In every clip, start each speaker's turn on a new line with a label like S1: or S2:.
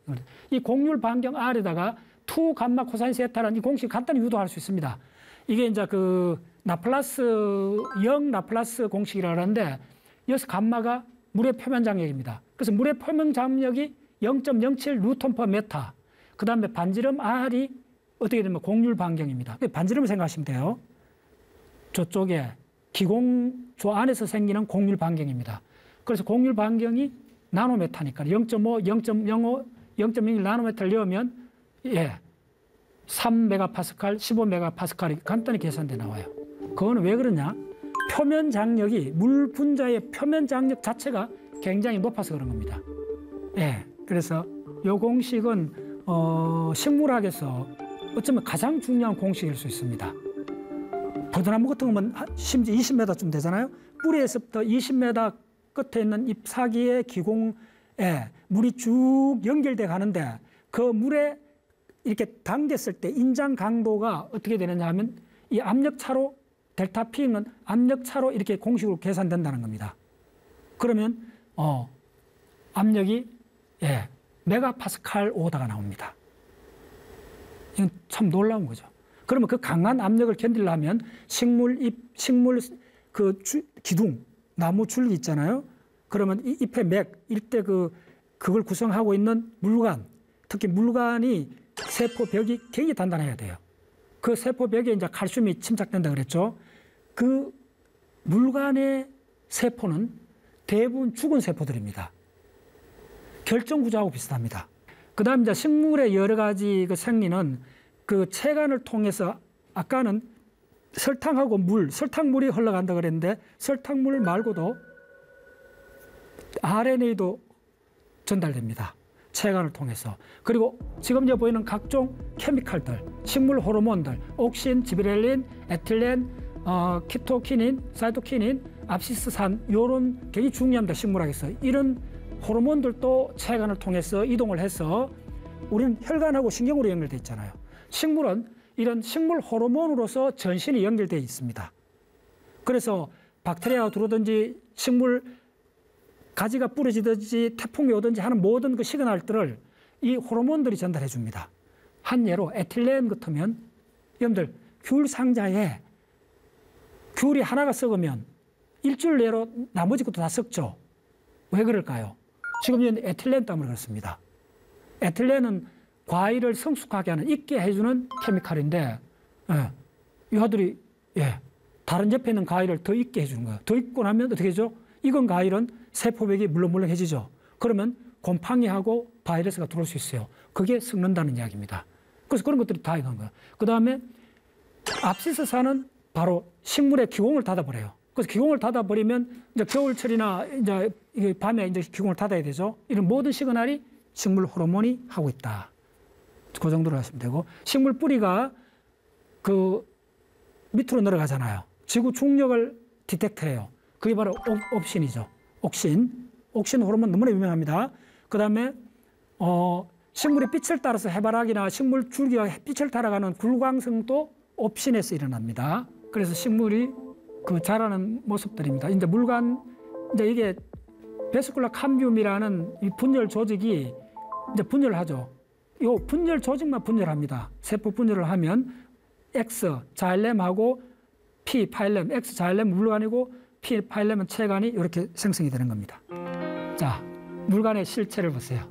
S1: 이 곡률 반경 R에다가 2 감마 코사인 세타라는 이 공식 간단히 유도할 수 있습니다. 이게 이제 그 영 라플라스 공식이라고 하는데 여기서 감마가 물의 표면 장력입니다. 그래서 물의 표면 장력이 0.07 뉴턴 퍼 메타. 그 다음에 반지름 R이 어떻게 되면 곡률 반경입니다. 반지름을 생각하시면 돼요. 저쪽에 기공조 안에서 생기는 곡률 반경입니다. 그래서 곡률 반경이 나노메타니까 0.5, 0.05, 0.01 나노메타를 넣으면 3메가파스칼, 15메가파스칼이 간단히 계산돼 나와요. 그거는 왜 그러냐? 표면 장력이 물 분자의 표면 장력 자체가 굉장히 높아서 그런 겁니다. 그래서 이 공식은 식물학에서 어쩌면 가장 중요한 공식일 수 있습니다. 버드나무 같은 거면 심지어 20m쯤 되잖아요. 뿌리에서부터 20m 끝에 있는 잎사귀의 기공에 물이 쭉 연결돼 가는데 그 물에 이렇게 당겼을 때 인장 강도가 어떻게 되느냐 하면 이 압력차로 델타 P는 압력차로 이렇게 공식으로 계산된다는 겁니다. 그러면 압력이 메가파스칼 오다가 나옵니다. 이건 참 놀라운 거죠. 그러면 그 강한 압력을 견디려면 식물 그 기둥, 나무 줄기 있잖아요. 그러면 이 잎의 맥, 일대 그걸 구성하고 있는 물관, 특히 물관이 세포벽이 굉장히 단단해야 돼요. 그 세포벽에 이제 칼슘이 침착된다 그랬죠. 그 물관의 세포는 대부분 죽은 세포들입니다. 결정구조하고 비슷합니다. 그 다음 이제 식물의 여러 가지 그 생리는 그 체관을 통해서 아까는 설탕하고 설탕물이 흘러간다 그랬는데 설탕물 말고도 RNA도 전달됩니다. 체관을 통해서. 그리고 지금 이제 보이는 각종 케미칼들, 식물 호르몬들, 옥신, 지베렐린, 에틸렌, 키토키닌, 사이토키닌, 압시스산 이런 굉장히 중요합니다. 식물학에서. 이런 호르몬들도 체관을 통해서 이동을 해서 우리는 혈관하고 신경으로 연결되어 있잖아요. 식물은 이런 식물 호르몬으로서 전신이 연결되어 있습니다. 그래서 박테리아가 들어오든지 식물 가지가 부러지든지 태풍이 오든지 하는 모든 그 시그널들을 이 호르몬들이 전달해 줍니다. 한 예로 에틸렌 같으면 여러분들 귤 상자에 귤이 하나가 썩으면 일주일 내로 나머지 것도 다 썩죠. 왜 그럴까요? 지금 이 에틸렌 때문에 그렇습니다. 에틸렌은 과일을 성숙하게 하는, 익게 해주는 케미칼인데 이 아들이 다른 옆에 있는 과일을 더 익게 해주는 거예요. 더 익고 나면 어떻게 되죠? 익은 과일은 세포벽이 물렁물렁해지죠. 그러면 곰팡이하고 바이러스가 들어올 수 있어요. 그게 썩는다는 이야기입니다. 그래서 그런 것들이 다 이건 거예요. 그 다음에 압시스산은 바로 식물의 기공을 닫아버려요. 그래서 기공을 닫아버리면 이제 겨울철이나 이제 밤에 이제 기공을 닫아야 되죠. 이런 모든 시그널이 식물 호르몬이 하고 있다. 그 정도로 하시면 되고, 식물 뿌리가 그 밑으로 내려가잖아요. 지구 중력을 디텍트해요. 그게 바로 옥신이죠. 옥신 호르몬 너무나 유명합니다. 그 다음에 식물의 빛을 따라서 해바라기나 식물 줄기가 빛을 따라가는 굴광성도 옵신에서 일어납니다. 그래서 식물이 그 자라는 모습들입니다. 이제 이제 이게 베스쿨라 캄비움이라는 이 분열 조직이 이제 분열을 하죠. 이 분열 조직만 분열합니다. 세포 분열을 하면 X 자일렘하고 P 파일렘, X 자일렘 물관이고 P 파일렘은 체관이 이렇게 생성이 되는 겁니다. 자, 물관의 실체를 보세요.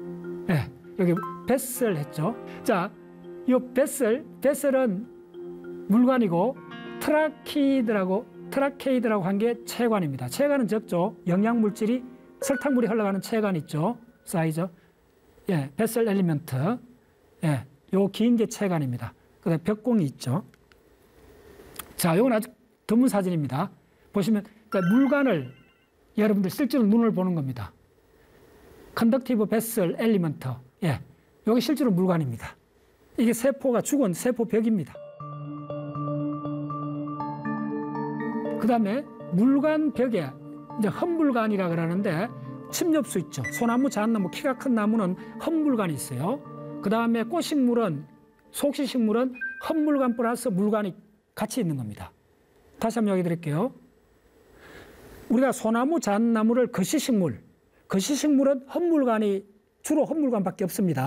S1: 여기 베슬 했죠. 자, 이 베슬은 물관이고 트라케이드라고 한 게 체관입니다. 체관은 적죠. 영양물질이 설탕물이 흘러가는 체관 있죠. 사이즈. 베슬 엘리먼트. 요 긴 게 체관입니다. 그다음에 벽공이 있죠. 자, 이건 아주 드문 사진입니다. 보시면 그러니까 물관을 여러분들 실제로 눈을 보는 겁니다. 컨덕티브 베슬 엘리먼트. 여기 실제로 물관입니다. 이게 세포가 죽은 세포벽입니다. 그 다음에 물관 벽에 이제 헛물관이라 그러는데 침엽수 있죠. 소나무, 잣나무, 키가 큰 나무는 헛물관이 있어요. 그 다음에 꽃식물은, 속시식물은 헛물관 플러스 물관이 같이 있는 겁니다. 다시 한번 이야기 드릴게요. 우리가 소나무, 잣나무를 거시식물은 헛물관이 주로 헛물관밖에 없습니다.